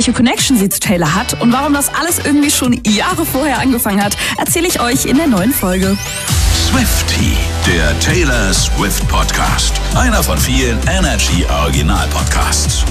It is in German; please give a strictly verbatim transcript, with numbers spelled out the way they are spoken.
welche Connection sie zu Taylor hat und warum das alles irgendwie schon Jahre vorher angefangen hat, erzähle ich euch in der neuen Folge. Swiftie, der Taylor Swift Podcast. Einer von vielen Energy Original Podcasts.